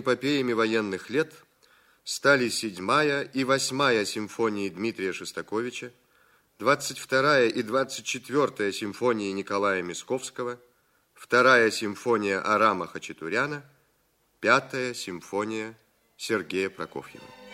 эпопеями военных лет стали 7-я и 8-я симфонии Дмитрия Шостаковича, 22-я и 24-я симфонии Николая Мисковского, 2-я симфония Арама Хачатуряна, 5-я симфония Сергея Прокофьева.